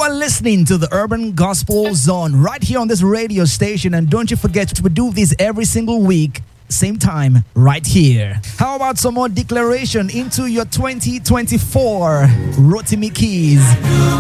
are listening to the Urban Gospel Zone right here on this radio station. And don't you forget, we do this every single week. Same time, right here. How about some more declaration into your 2024? Rotimi Keys.